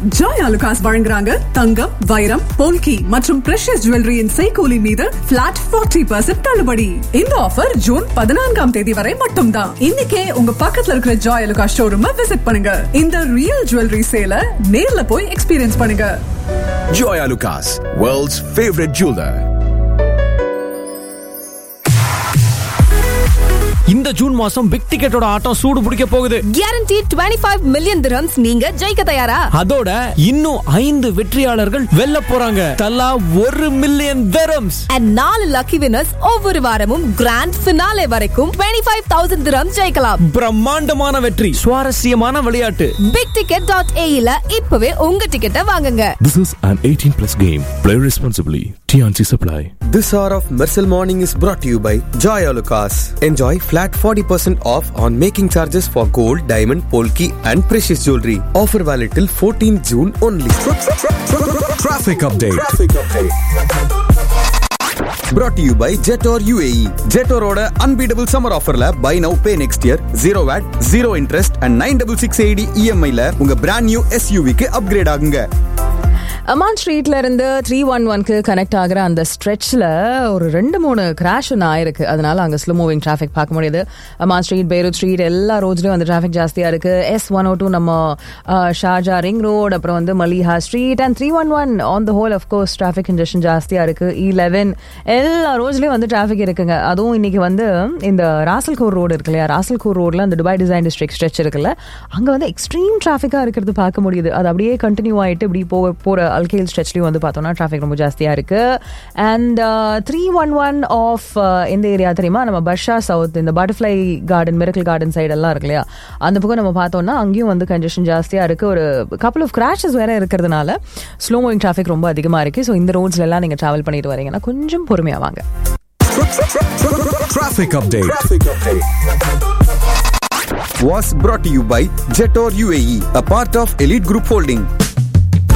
Joy Alucas வழங்குறாங்க தங்கம், வைரம், போல்கி மற்றும் பிரஷியஸ் ஜுவல்லரியின் செய்கூலி மீது flat 40% தள்ளுபடி. இந்த ஆஃபர் ஜூன் 14ஆம் தேதி வரை மட்டும்தான். இன்னைக்கே உங்க பக்கத்துல இருக்கிற Joy Alucas ஷோரூம் விசிட் பண்ணுங்க. இந்த ரியல் ஜுவல்லரி சேல நேர்ல போய் எக்ஸ்பீரியன்ஸ் பண்ணுங்க. Joy Alucas, world's favorite jeweler. இந்த ஜூன் மாசம் பிக் டிக்கெட்டோட ஆட்டம் சூடு பிடிக்க போகுது. Guaranteed 25 million dirhams நீங்க ஜெயிக்க தயாரா? அதோட இன்னும் 5 வெற்றியாளர்கள் வெல்ல போறாங்க. தலா 1 million dirhams. And 4 lucky winners ஒவ்வொரு வாரமும் கிராண்ட் ஃபினாலே வரைக்கும் 25,000 dirhams ஜெயிக்கலாம். பிரம்மாண்டமான வெற்றி, சுவாரஸ்யமான விளையாட்டு. bigticket.ae ல இப்பவே உங்க டிக்கெட்டை வாங்குங்க. This is an 18+ game. Play responsibly. TNC Supply. This hour of Mersal Morning is brought to you by Joy Alucas. Enjoy flat 40% off on making charges for gold, diamond, polki and precious jewelry. Offer valid till 14 June only. Traffic update. Brought to you by Jetor UAE. Jetor oda unbeatable summer offer la buy now pay next year 0 VAT 0 interest and 9680 EMI la unga brand new SUV ku upgrade ஆகுங்க. அமான் ஸ்ட்ரீட்ல இருந்து 311க்கு connect ஆகிற அந்த ஸ்ட்ரெச்ல ஒரு 2-3 crash ஒன்று ஆயிருக்கு. அதனால அங்க ஸ்லோ மூவிங் டிராஃபிக் பார்க்க முடியுது. அமான் ஸ்ட்ரீட், பெய்ரூட் ஸ்ட்ரீட் எல்லா ரோட்ஸ்லயும் அந்த டிராஃபிக் ஜாஸ்தியா இருக்கு. S102 நம்ம ஷார்ஜா ரிங் ரோட், அப்புறம் வந்து Maliha street and 311 on the whole of course traffic congestion ஜாஸ்தியா இருக்கு. E11 எல்லா ரோட்ஸ்லயும் வந்து டிராஃபிக் இருக்குங்க. அதுவும் இன்னைக்கு வந்து இந்த ராசல்கோர் ரோடு இருக்கு இல்லையா, ராசல்கோர் ரோட்ல அந்த துபாய் டிசைன் டிஸ்ட்ரிக்ட் ஸ்ட்ரெச் இருக்குல்ல, அங்க வந்து எக்ஸ்ட்ரீம் டிராஃபிக்கா இருக்கிறது பார்க்க முடியுது. அது அப்படியே கண்டினியூ ஆயிட்டு இப்படி போற அல்கேல் ஸ்ட்ரெச்லயும் வந்து பார்த்தோம்னா டிராஃபிக் ரொம்ப ஜாஸ்தியா இருக்கு. அண்ட் 311 ஆஃப் எந்த ஏரியா தெரியுமா, நம்ம பர்ஷா சவுத், இந்த butterfly garden, miracle garden side எல்லாம் இருக்கு இல்லையா, அந்த பக்கம் நம்ம பார்த்தோம்னா அங்கேயும் வந்து கன்ஜெஷன் ஜாஸ்தியா இருக்கு. ஒரு கப்பல் ஆஃப் கிராஷஸ் வேற இருக்கிறதுனால ஸ்லோ மூவிங் டிராஃபிக் ரொம்ப அதிகமா இருக்கு. ஸோ இந்த ரோட்ஸ்ல எல்லாம் நீங்க டிராவல் பண்ணிட்டு வரீங்கன்னா கொஞ்சம் பொறுமையா வாங்க. Traffic update. Was brought to you by Jetor UAE, a part of Elite Group Holding.